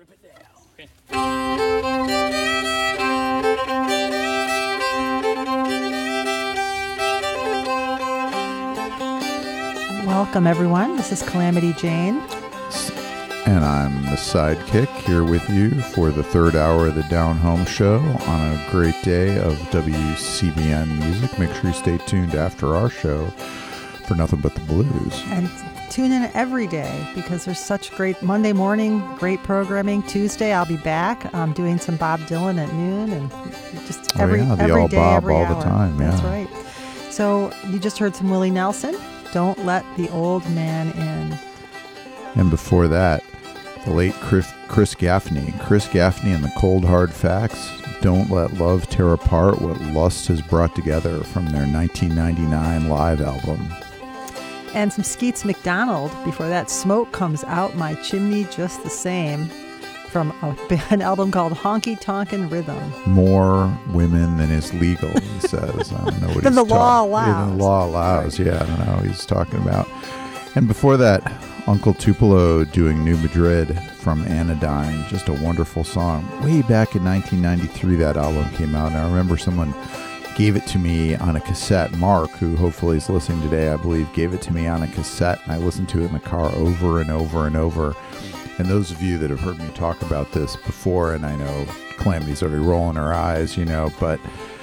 Welcome, everyone. This is Calamity Jane. And I'm the sidekick here with you for the third hour of the Down Home Show on a great day of WCBN music. Make sure you stay tuned after our show for Nothing But the Blues. And tune in every day because there's such great Monday morning, great programming. Tuesday, I'll be back doing some Bob Dylan at noon and just every day, all Bob every all hour. The time. That's yeah. right. So you just heard some Willie Nelson. Don't Let the Old Man In. And before that, the late Chris Gaffney. Chris Gaffney and the Cold Hard Facts. Don't Let Love Tear Apart What Lust Has Brought Together from their 1999 live album. And some Skeets McDonald. Before that, Smoke Comes Out My Chimney Just the Same from an album called Honky Tonkin' Rhythm. More women than is legal, he says. I don't know what than he's the law allows. Yeah, the law allows. Right. Yeah, I don't know what he's talking about. And before that, Uncle Tupelo doing New Madrid from Anodyne. Just a wonderful song. Way back in 1993, that album came out. And I remember someone gave it to me on a cassette. Mark, who hopefully is listening today, I believe, gave it to me on a cassette. And I listened to it in the car over and over and over. And those of you that have heard me talk about this before, and I know Calamity's already rolling her eyes, but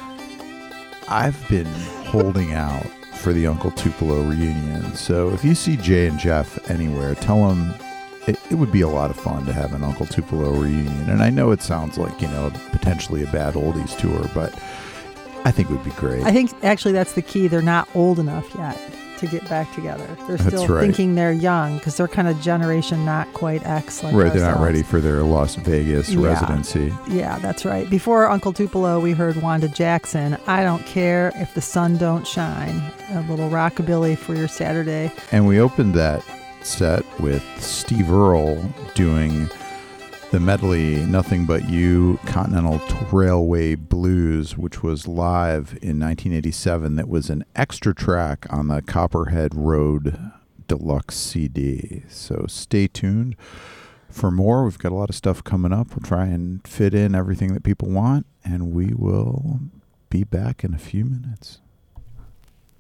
I've been holding out for the Uncle Tupelo reunion. So if you see Jay and Jeff anywhere, tell them it would be a lot of fun to have an Uncle Tupelo reunion. And I know it sounds like, potentially a bad oldies tour, but I think it would be great. I think actually that's the key. They're not old enough yet to get back together. They're still right. thinking they're young because they're kind of generation not quite X like right, ourselves. They're not ready for their Las Vegas residency. Yeah, that's right. Before Uncle Tupelo, we heard Wanda Jackson, I Don't Care If the Sun Don't Shine. A little rockabilly for your Saturday. And we opened that set with Steve Earle doing the medley Nothing But You Continental Railway Blues, which was live in 1987. That was an extra track on the Copperhead Road Deluxe CD. So stay tuned for more. We've got a lot of stuff coming up. We'll try and fit in everything that people want, and we will be back in a few minutes.